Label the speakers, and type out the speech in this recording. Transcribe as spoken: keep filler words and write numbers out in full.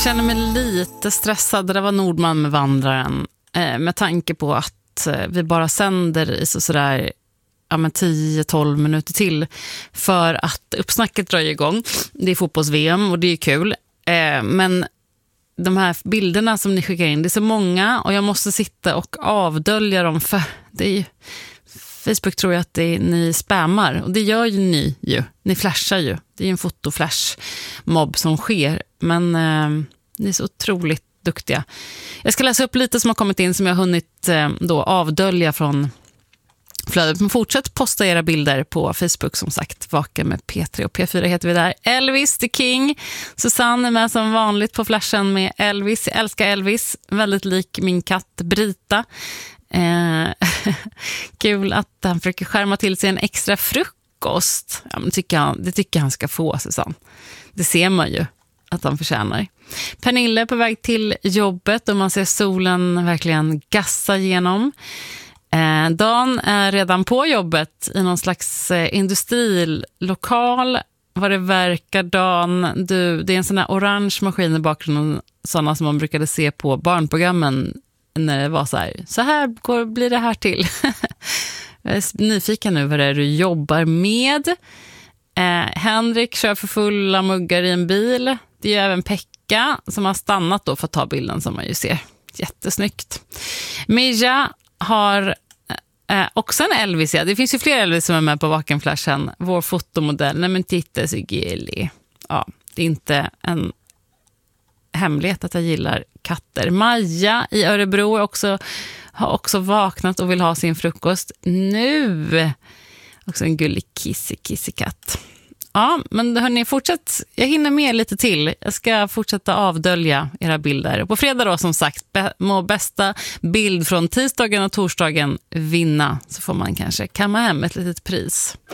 Speaker 1: känner mig lite stressad. Det var Nordman med Vandraren. Eh, med tanke på att eh, vi bara sänder i så sådär ja, men tio tolv minuter till. För att uppsnacket drar igång. Det är fotbolls-V M och det är kul. Eh, men de här bilderna som ni skickar in, det är så många. Och jag måste sitta och avdölja dem. För det är ju... Facebook tror jag att det är, ni spammar. Och det gör ju ni ju. Ni flashar ju. Det är ju en fotoflash-mobb som sker. Men eh, ni är så otroligt duktiga. Jag ska läsa upp lite som har kommit in som jag har hunnit eh, då avdölja från flödet. Men fortsätt posta era bilder på Facebook som sagt. Vaken med P tre och P fyra heter vi där. Elvis the King. Susanne är med som vanligt på flashen med Elvis. Jag älskar Elvis. Väldigt lik min katt Brita. Eh, kul att han försöker skärma till sig en extra frukost. Ja, men tycker han, det tycker han ska få, Susanne. Det ser man ju att han förtjänar. Pernille är på väg till jobbet och man ser solen verkligen gassa igenom. Eh, Dan är redan på jobbet i någon slags eh, industrilokal. Vad det verkar, Dan. Du, det är en sån här orange maskin i bakgrunden, sådana som man brukade se på barnprogrammen när det var så här, så här går, blir det här till. Jag är nyfiken nu vad det är du jobbar med. Eh, Henrik kör för fulla muggar i en bil. Det är ju även Pekka som har stannat då för att ta bilden som man ju ser. Jättesnyggt. Mija har eh, också en Elvis. Ja. Det finns ju fler Elvis som är med på Vakenflashen. Vår fotomodell. Nej men titta så gullig. Ja, det är inte en hemlighet att jag gillar katter. Maja i Örebro är också, har också vaknat och vill ha sin frukost nu. Också en gullig kissy kissy katt. Ja, men hörni, fortsätt. Jag hinner med lite till. Jag ska fortsätta avdölja era bilder. På fredag då, som sagt, be- må bästa bild från tisdagen och torsdagen vinna. Så får man kanske kamma hem ett litet pris.